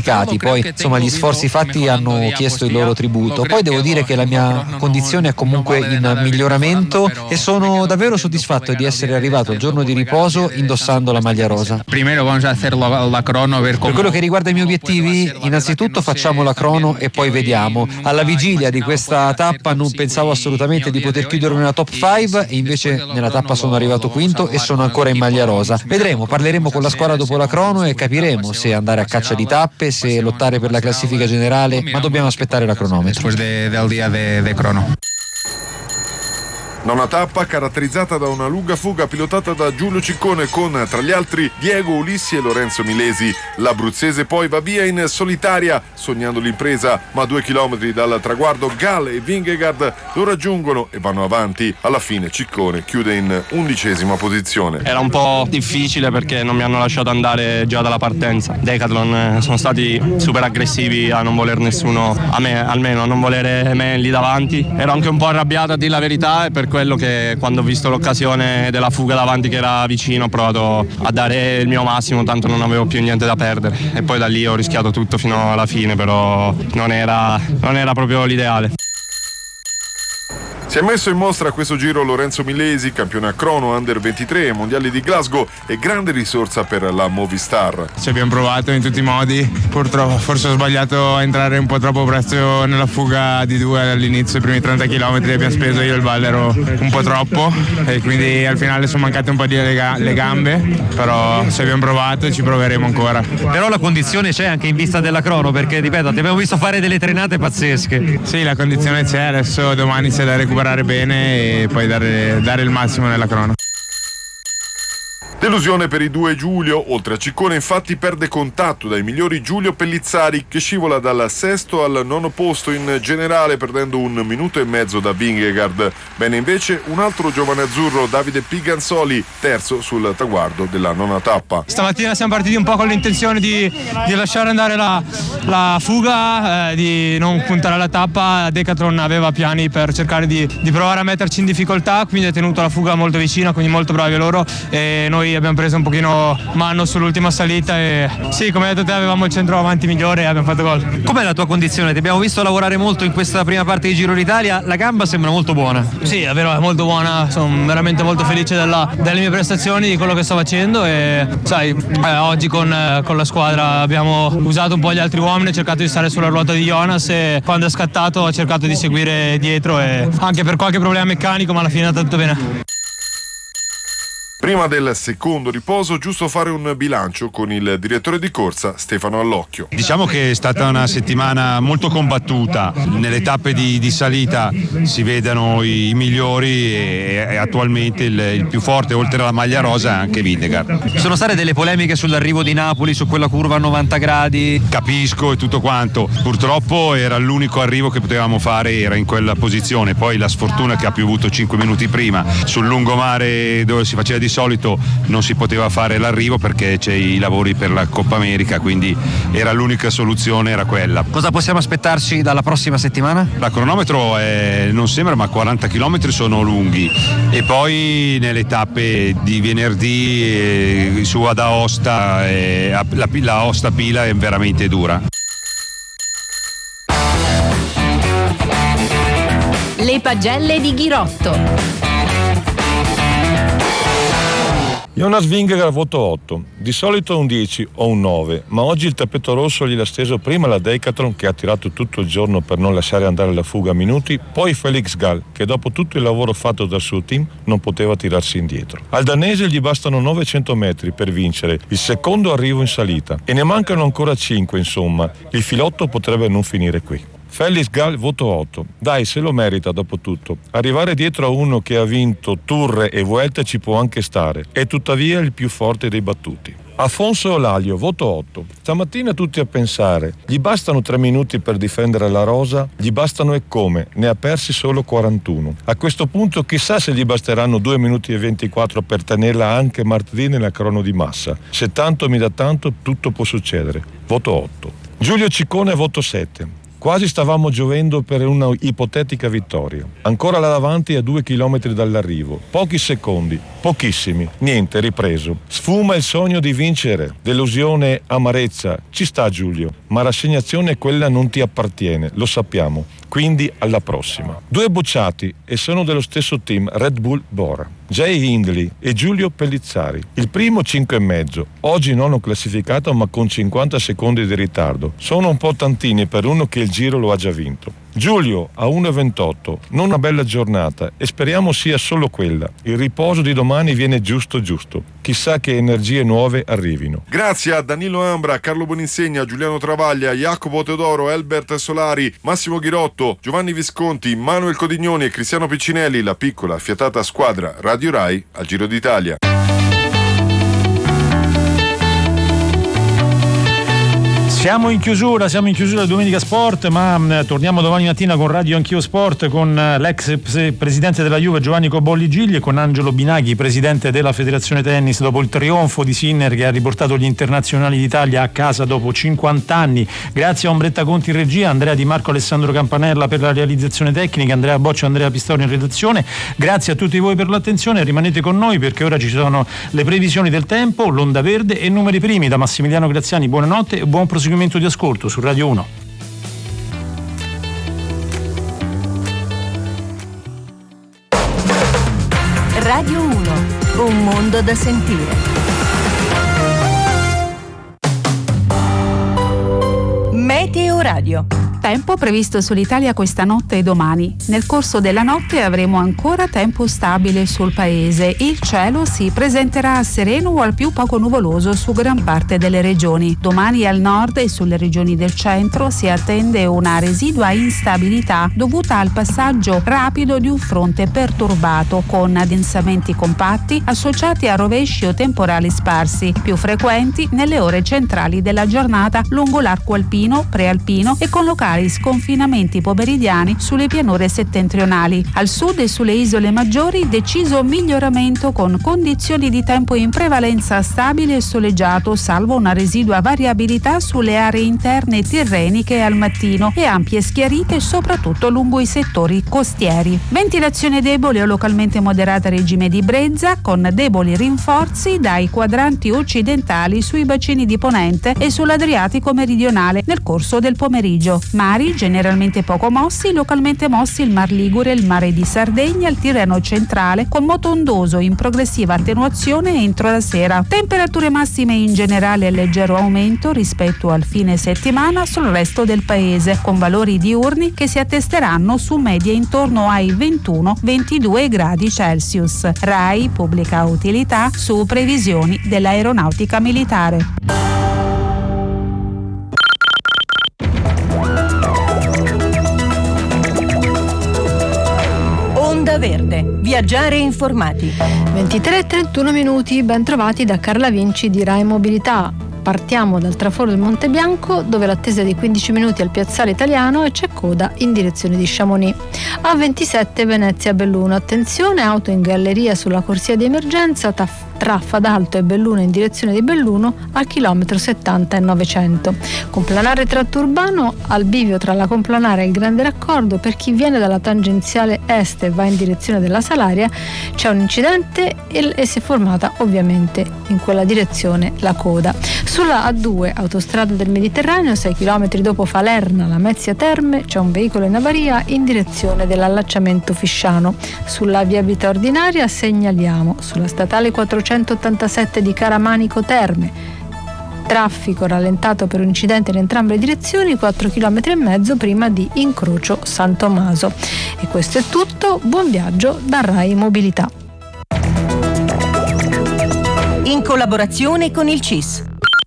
qualificati. Poi insomma gli sforzi fatti hanno chiesto il loro tributo. Poi devo dire che la mia condizione è comunque in miglioramento e sono davvero soddisfatto di essere arrivato al giorno di riposo indossando la maglia rosa. Per quello che riguarda i miei obiettivi, innanzitutto facciamo la crono e poi vediamo. Alla vigilia di questa tappa non pensavo assolutamente di poter chiudere nella top 5 e invece nella tappa sono arrivato quinto e sono ancora in maglia rosa. Vedremo, parleremo con la squadra dopo la crono e capiremo se andare a caccia di tappe, se lottare per la classifica generale, ma dobbiamo aspettare la cronometro. Nona tappa caratterizzata da una lunga fuga pilotata da Giulio Ciccone con tra gli altri Diego Ulissi e Lorenzo Milesi. L'abruzzese poi va via in solitaria sognando l'impresa, ma a 2 chilometri dal traguardo Gal e Vingegaard lo raggiungono e vanno avanti. Alla fine Ciccone chiude in 11ª posizione. Era un po' difficile perché non mi hanno lasciato andare già dalla partenza. Decathlon sono stati super aggressivi a non voler nessuno, a me almeno, a non volere me lì davanti. Ero anche un po' arrabbiato a dire la verità e per quello che quando ho visto l'occasione della fuga davanti che era vicino ho provato a dare il mio massimo, tanto non avevo più niente da perdere e poi da lì ho rischiato tutto fino alla fine, però non era proprio l'ideale. Si è messo in mostra a questo giro Lorenzo Milesi, campione a crono under 23 ai mondiali di Glasgow e grande risorsa per la Movistar. Ci abbiamo provato in tutti i modi, purtroppo forse ho sbagliato a entrare un po' troppo presto nella fuga di 2 all'inizio, i primi 30 km abbiamo speso io e il Ballero un po' troppo e quindi al finale sono mancate un po' di le gambe, però se abbiamo provato ci proveremo ancora. Però la condizione c'è anche in vista della crono, perché ripeto, ti abbiamo visto fare delle trenate pazzesche. Sì, la condizione c'è, adesso domani c'è da recuperare bene e poi dare il massimo nella crono. Delusione per i due Giulio, oltre a Ciccone infatti perde contatto dai migliori Giulio Pellizzari che scivola dal 6° al 9° posto in generale perdendo 1 minuto e mezzo da Vingegaard. Bene invece un altro giovane azzurro, Davide Piganzoli, terzo sul traguardo della 9ª tappa. Stamattina siamo partiti un po' con l'intenzione di lasciare andare la fuga, di non puntare alla tappa. Decathlon aveva piani per cercare di provare a metterci in difficoltà, quindi ha tenuto la fuga molto vicina, quindi molto bravi loro e noi abbiamo preso un pochino mano sull'ultima salita e sì, come hai detto te, avevamo il centro avanti migliore e abbiamo fatto gol. Com'è la tua condizione? Ti abbiamo visto lavorare molto in questa prima parte di Giro d'Italia, la gamba sembra molto buona. Sì, è vero, è molto buona, sono veramente molto felice delle mie prestazioni, di quello che sto facendo e sai, oggi con la squadra abbiamo usato un po' gli altri uomini, cercato di stare sulla ruota di Jonas e quando è scattato ho cercato di seguire dietro e anche per qualche problema meccanico, ma alla fine è andato tutto bene. Prima del secondo riposo, giusto fare un bilancio con il direttore di corsa Stefano Allocchio. Diciamo che è stata una settimana molto combattuta, nelle tappe di salita si vedono i migliori e attualmente il più forte oltre alla maglia rosa è anche Vingegaard. Ci sono state delle polemiche sull'arrivo di Napoli, su quella curva a 90 gradi? Capisco e tutto quanto, purtroppo era l'unico arrivo che potevamo fare, era in quella posizione, poi la sfortuna che ha piovuto 5 minuti prima sul lungomare dove si faceva di solito non si poteva fare l'arrivo perché c'è i lavori per la Coppa America, quindi era l'unica soluzione, era quella. Cosa possiamo aspettarci dalla prossima settimana? La cronometro non sembra, ma 40 km sono lunghi e poi nelle tappe di venerdì su ad Aosta la Aosta Pila è veramente dura. Le pagelle di Ghirotto. Jonas Vingegaard voto 8, di solito un 10 o un 9, ma oggi il tappeto rosso gliel'ha steso prima la Decathlon che ha tirato tutto il giorno per non lasciare andare la fuga a minuti, poi Felix Gall che dopo tutto il lavoro fatto dal suo team non poteva tirarsi indietro. Al danese gli bastano 900 metri per vincere il secondo arrivo in salita e ne mancano ancora 5, insomma, il filotto potrebbe non finire qui. Felix Gall voto 8, dai, se lo merita dopo tutto. Arrivare dietro a uno che ha vinto Tour e Vuelta ci può anche stare, è tuttavia il più forte dei battuti. Afonso Olalio, voto 8. Stamattina tutti a pensare, gli bastano 3 minuti per difendere la rosa? Gli bastano e come? Ne ha persi solo 41. A questo punto chissà se gli basteranno 2 minuti e 24 per tenerla anche martedì nella crono di massa. Se tanto mi dà tanto, tutto può succedere. Voto 8. Giulio Ciccone, voto 7. Quasi stavamo giovendo per una ipotetica vittoria. Ancora là davanti a 2 chilometri dall'arrivo. Pochi secondi. Pochissimi, niente, ripreso. Sfuma il sogno di vincere, delusione, amarezza. Ci sta Giulio, ma rassegnazione quella non ti appartiene, lo sappiamo. Quindi alla prossima. 2 bocciati e sono dello stesso team Red Bull Bora. Jay Hindley e Giulio Pellizzari. Il primo 5,5, oggi nono classificato ma con 50 secondi di ritardo. Sono un po' tantini per uno che il giro lo ha già vinto. Giulio a 1,28, non una bella giornata e speriamo sia solo quella. Il riposo di domani viene giusto. Chissà che energie nuove arrivino. Grazie a Danilo Ambra, Carlo Boninsegna, Giuliano Travaglia, Jacopo Teodoro, Elbert Solari, Massimo Ghirotto, Giovanni Visconti, Manuel Codignoni e Cristiano Piccinelli, la piccola affiatata squadra Radio Rai al Giro d'Italia. Siamo in chiusura Domenica Sport, ma torniamo domani mattina con Radio Anch'io Sport con l'ex presidente della Juve Giovanni Cobolli Gigli e con Angelo Binaghi, presidente della Federazione Tennis, dopo il trionfo di Sinner che ha riportato gli internazionali d'Italia a casa dopo 50 anni. Grazie a Ombretta Conti in regia, Andrea Di Marco, Alessandro Campanella per la realizzazione tecnica, Andrea Boccia, Andrea Pistori in redazione. Grazie a tutti voi per l'attenzione, rimanete con noi perché ora ci sono le previsioni del tempo, l'onda verde e numeri primi da Massimiliano Graziani. Buonanotte e buon proseguimento di ascolto su Radio 1. Radio 1, un mondo da sentire. Meteo Radio. Tempo previsto sull'Italia questa notte e domani. Nel corso della notte avremo ancora tempo stabile sul paese. Il cielo si presenterà sereno o al più poco nuvoloso su gran parte delle regioni. Domani al nord e sulle regioni del centro si attende una residua instabilità dovuta al passaggio rapido di un fronte perturbato con addensamenti compatti associati a rovesci o temporali sparsi, più frequenti nelle ore centrali della giornata lungo l'arco alpino, prealpino e con locali sconfinamenti pomeridiani sulle pianure settentrionali. Al sud e sulle isole maggiori deciso miglioramento con condizioni di tempo in prevalenza stabile e soleggiato, salvo una residua variabilità sulle aree interne tirreniche al mattino e ampie schiarite soprattutto lungo i settori costieri. Ventilazione debole o localmente moderata regime di brezza con deboli rinforzi dai quadranti occidentali sui bacini di Ponente e sull'Adriatico meridionale nel corso del pomeriggio. Mari generalmente poco mossi, localmente mossi il Mar Ligure, il Mare di Sardegna, il Tirreno centrale con moto ondoso in progressiva attenuazione entro la sera. Temperature massime in generale a leggero aumento rispetto al fine settimana sul resto del paese, con valori diurni che si attesteranno su medie intorno ai 21-22 gradi Celsius. RAI pubblica utilità su previsioni dell'aeronautica militare. Verde. Viaggiare informati. 23:31 minuti, ben trovati da Carla Vinci di Rai Mobilità. Partiamo dal traforo del Monte Bianco, dove l'attesa è di 15 minuti al piazzale italiano e c'è coda in direzione di Chamonix. A27 Venezia Belluno. Attenzione, auto in galleria sulla corsia di emergenza tra Fadalto e Belluno in direzione di Belluno al chilometro 70 e 900. Complanare tratto urbano al bivio tra la Complanare e il Grande Raccordo. Per chi viene dalla tangenziale est e va in direzione della Salaria c'è un incidente e si è formata ovviamente in quella direzione la coda. Sulla A2 autostrada del Mediterraneo 6 km dopo Falerna Lamezia Terme c'è un veicolo in avaria in direzione dell'allacciamento Fisciano. Sulla viabilità ordinaria segnaliamo sulla statale 487 di Caramanico Terme traffico rallentato per un incidente in entrambe le direzioni, 4 km e mezzo prima di incrocio San Tommaso. E questo è tutto, buon viaggio da Rai Mobilità. In collaborazione con il CIS.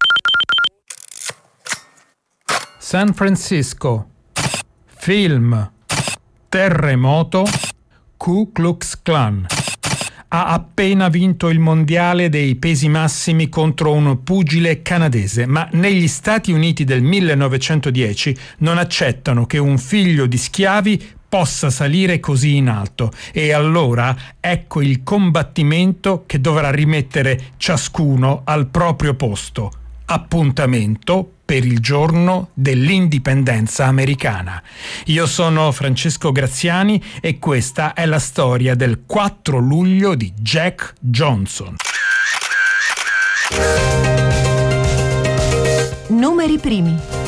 San Francisco. Film. Terremoto. Ku Klux Klan. Ha appena vinto il mondiale dei pesi massimi contro un pugile canadese, ma negli Stati Uniti del 1910 non accettano che un figlio di schiavi possa salire così in alto. E allora ecco il combattimento che dovrà rimettere ciascuno al proprio posto. appuntamento per il giorno dell'indipendenza americana. Io sono Francesco Graziani e questa è la storia del 4 luglio di Jack Johnson. Numeri primi.